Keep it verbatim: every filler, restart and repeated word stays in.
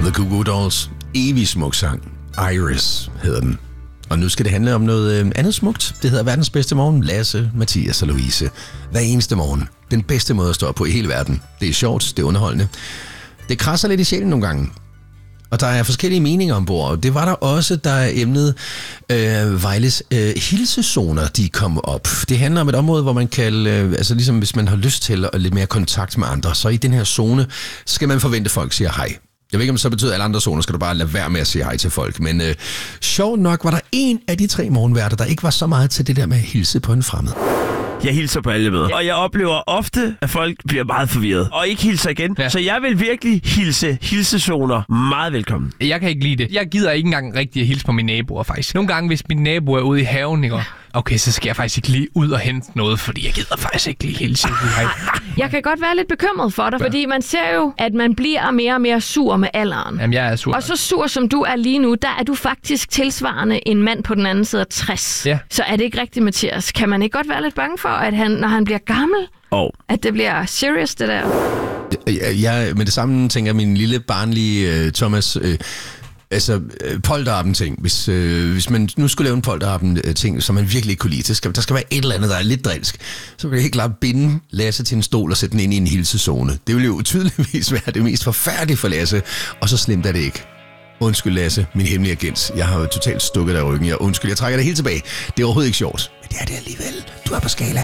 The Goo Goo Dolls. Evig smuk sang. Iris hedder den. Og nu skal det handle om noget øh, andet smukt. Det hedder Verdens bedste morgen. Lasse, Mathias og Louise. Hver eneste morgen. Den bedste måde at stå på i hele verden. Det er sjovt, det er underholdende. Det krasser lidt i sjælen nogle gange. Og der er forskellige meninger ombord. Det var der også, der emnet øh, Vejles øh, hilsezoner, de kom op. Det handler om et område, hvor man kan, øh, altså ligesom hvis man har lyst til at lidt mere kontakt med andre, så i den her zone skal man forvente, at folk siger hej. Jeg ved ikke, om det så betyder, at alle andre zoner skal du bare lade være med at sige hej til folk. Men øh, sjovt nok var der en af de tre morgenværter, der ikke var så meget til det der med at hilse på en fremmed. Jeg hilser på alle med. Og jeg oplever ofte, at folk bliver meget forvirret. Og ikke hilser igen. Ja. Så jeg vil virkelig hilse hilsezoner meget velkommen. Jeg kan ikke lide det. Jeg gider ikke engang rigtig at hilse på mine naboer, faktisk. Nogle gange, hvis min nabo er ude i haven, ikke? Okay, så skal jeg faktisk ikke lige ud og hente noget, fordi jeg gider faktisk ikke lige hilse. Jeg kan godt være lidt bekymret for dig, ja. Fordi man ser jo, at man bliver mere og mere sur med alderen. Jamen, jeg er sur. Og så sur som du er lige nu, der er du faktisk tilsvarende en mand på den anden side af tres. Ja. Så er det ikke rigtigt, Mathias? Kan man ikke godt være lidt bange for, at han, når han bliver gammel, oh. at det bliver serious, det der? Jeg, jeg, med det samme tænker min lille barnlige uh, Thomas... Uh, Altså, polterappen-ting. Hvis, øh, hvis man nu skulle lave en polterappen-ting, som man virkelig ikke kunne lide, skal, der skal være et eller andet, der er lidt drilsk, så kan jeg helt klart binde Lasse til en stol og sætte den ind i en hilsezone. Det ville jo tydeligvis være det mest forfærdelige for Lasse, og så slemt er det ikke. Undskyld, Lasse, min hemmelige agent. Jeg har jo totalt stukket dig i ryggen. Jeg undskyld, jeg trækker det helt tilbage. Det er overhovedet ikke sjovt, men det er det alligevel. Du er på skala.